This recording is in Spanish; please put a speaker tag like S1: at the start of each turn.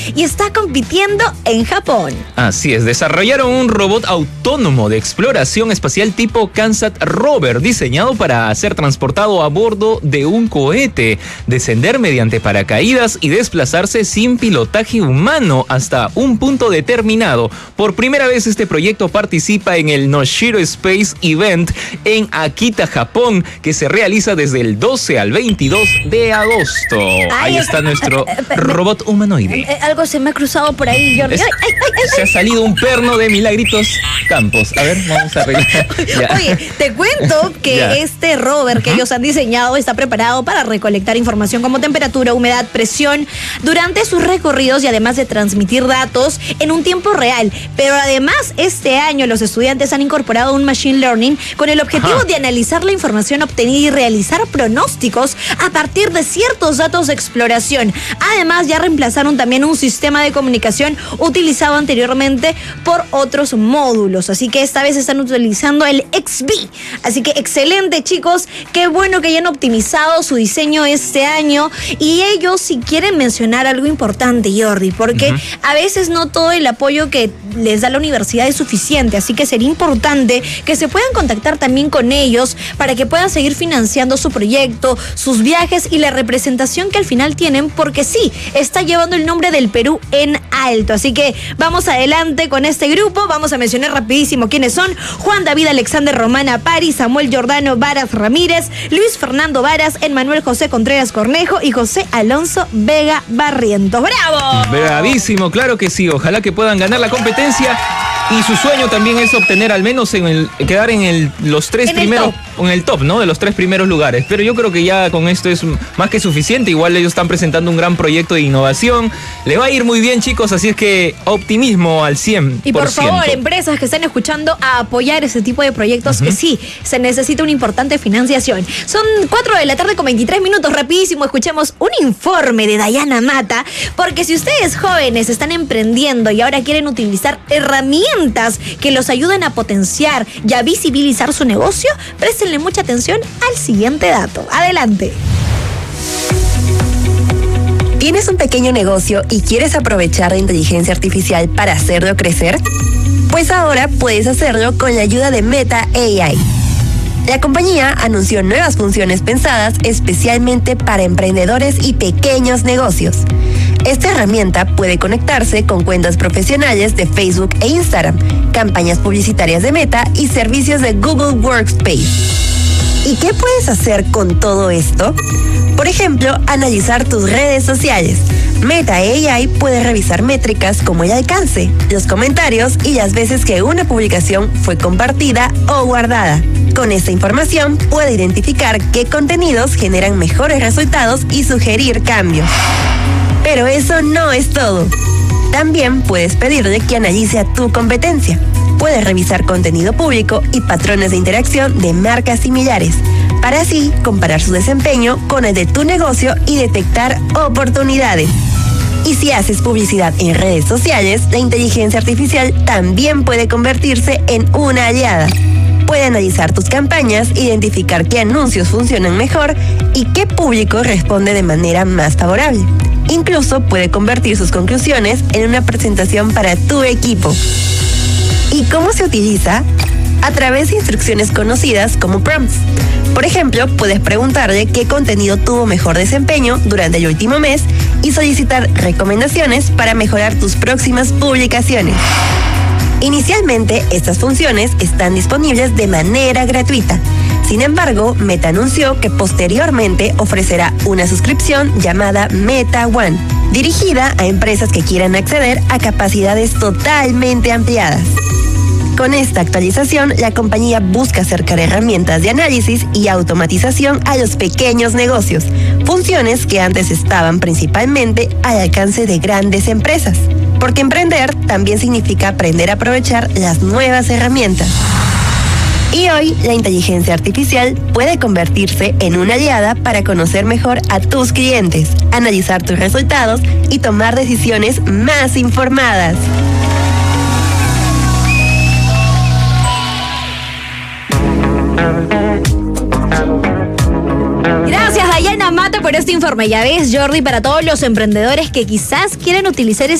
S1: y está compitiendo en Japón.
S2: Así es, desarrollaron un robot autónomo de exploración espacial tipo Kansat Rover, diseñado para ser transportado a bordo de un cohete, descender mediante paracaídas y desplazarse sin pilotaje humano hasta un punto determinado. Por primera vez este proyecto participa en el Noshiro Space Event en Akita, Japón, que se realiza desde el 12 al 22 de agosto. Ahí está nuestro robot humanoide.
S1: Algo se me ha cruzado por ahí, Jordi.
S2: Se ha salido un perno de Milagritos Campos. A ver, vamos a arreglar.
S1: Oye, te cuento que este rover que ellos han diseñado está preparado para recolectar información como temperatura, humedad, presión durante sus recorridos y además de transmitir datos en un tiempo real. Pero además, este año los estudiantes han incorporado un machine learning con el objetivo de analizar la información obtenida y realizar pronósticos a partir de ciertos datos de exploración. Además, ya reemplazaron también un sistema de comunicación utilizado anteriormente por otros módulos. Así que esta vez están utilizando el XB. Así que excelente, chicos. Qué bueno que hayan optimizado su diseño este año. Y ellos, si quieren mencionar algo importante, Jordi, porque a veces no todo el apoyo que les da la universidad es suficiente. Así que sería importante que se puedan contactar también con ellos para que puedan seguir financiando su proyecto, sus viajes y la representación que al final tienen, porque sí, está llevando el nombre del Perú en alto. Así que vamos adelante con este grupo. Vamos a mencionar rapidísimo quiénes son: Juan David Alexander Romana Pari, Samuel Giordano Varas Ramírez, Luis Fernando Varas, Emmanuel José Contreras Cornejo y José Alonso Vega Barrientos. ¡Bravo!
S2: Bravísimo, claro que sí. Ojalá que puedan ganar la competencia. Y su sueño también es obtener al menos quedar en los tres primeros, en el top, ¿no? De los 3 primeros lugares. Pero yo creo que ya con esto es más que suficiente. Igual ellos están presentando un gran proyecto de innovación. Le va a ir muy bien, chicos, así es que optimismo al 100%.
S1: Y por favor, empresas que están escuchando, a apoyar ese tipo de proyectos que sí, se necesita una importante financiación. Son 4 de la tarde con 23 minutos. Rapidísimo, escuchemos un informe de Dayana Mata, porque si ustedes jóvenes están emprendiendo y ahora quieren utilizar herramientas que los ayuden a potenciar y a visibilizar su negocio, préstenle mucha atención al siguiente dato. Adelante.
S3: ¿Tienes un pequeño negocio y quieres aprovechar la inteligencia artificial para hacerlo crecer? Pues ahora puedes hacerlo con la ayuda de Meta AI. La compañía anunció nuevas funciones pensadas especialmente para emprendedores y pequeños negocios. Esta herramienta puede conectarse con cuentas profesionales de Facebook e Instagram, campañas publicitarias de Meta y servicios de Google Workspace. ¿Y qué puedes hacer con todo esto? Por ejemplo, analizar tus redes sociales. Meta AI puede revisar métricas como el alcance, los comentarios y las veces que una publicación fue compartida o guardada. Con esta información puede identificar qué contenidos generan mejores resultados y sugerir cambios. Pero eso no es todo. También puedes pedirle que analice a tu competencia. Puedes revisar contenido público y patrones de interacción de marcas similares, para así comparar su desempeño con el de tu negocio y detectar oportunidades. Y si haces publicidad en redes sociales, la inteligencia artificial también puede convertirse en una aliada. Puede analizar tus campañas, identificar qué anuncios funcionan mejor y qué público responde de manera más favorable. Incluso puede convertir sus conclusiones en una presentación para tu equipo. ¿Y cómo se utiliza? A través de instrucciones conocidas como prompts. Por ejemplo, puedes preguntarle qué contenido tuvo mejor desempeño durante el último mes y solicitar recomendaciones para mejorar tus próximas publicaciones. Inicialmente, estas funciones están disponibles de manera gratuita. Sin embargo, Meta anunció que posteriormente ofrecerá una suscripción llamada Meta One, dirigida a empresas que quieran acceder a capacidades totalmente ampliadas. Con esta actualización, la compañía busca acercar herramientas de análisis y automatización a los pequeños negocios, funciones que antes estaban principalmente al alcance de grandes empresas. Porque emprender también significa aprender a aprovechar las nuevas herramientas. Y hoy, la inteligencia artificial puede convertirse en una aliada para conocer mejor a tus clientes, analizar tus resultados y tomar decisiones más informadas.
S1: Gracias, Dayana Mata, por este informe. Ya ves, Jordi, para todos los emprendedores que quizás quieren utilizar